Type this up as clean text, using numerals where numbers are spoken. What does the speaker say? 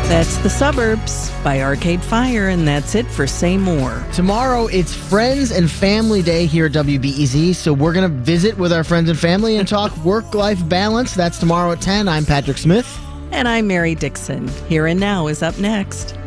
That's The Suburbs by Arcade Fire, and that's it for Say More. Tomorrow, it's Friends and Family Day here at WBEZ, so we're going to visit with our friends and family and talk work-life balance. That's tomorrow at 10. I'm Patrick Smith. And I'm Mary Dixon. Here and Now is up next.